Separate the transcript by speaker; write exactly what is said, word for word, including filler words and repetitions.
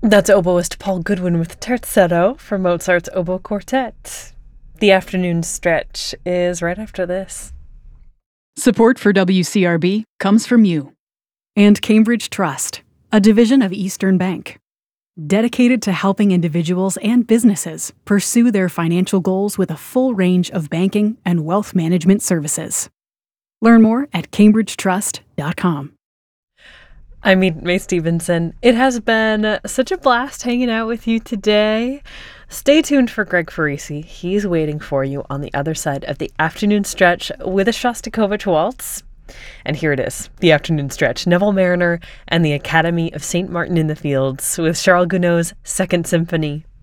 Speaker 1: That's oboist Paul Goodwin with Terzetto from Mozart's Oboe Quartet. The afternoon stretch is right after this.
Speaker 2: Support for W C R B comes from you. And Cambridge Trust, a division of Eastern Bank, dedicated to helping individuals and businesses pursue their financial goals with a full range of banking and wealth management services. Learn more at cambridge trust dot com.
Speaker 1: I'm May Stevenson. It has been such a blast hanging out with you today. Stay tuned for Greg Farisi. He's waiting for you on the other side of the afternoon stretch with a Shostakovich waltz. And here it is, the afternoon stretch. Neville Marriner and the Academy of Saint Martin in the Fields with Charles Gounod's Second Symphony.